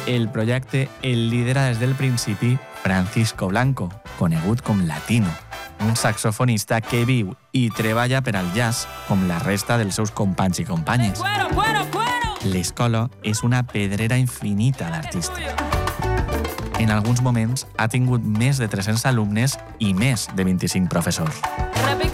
El projecte el lidera des del principi Francisco Blanco, conegut com Latino, un saxofonista que viu i treballa per al jazz com la resta dels seus companys i companyes. L'escola és una pedrera infinita d'artistes. En alguns moments ha tingut més de 300 alumnes i més de 25 professors.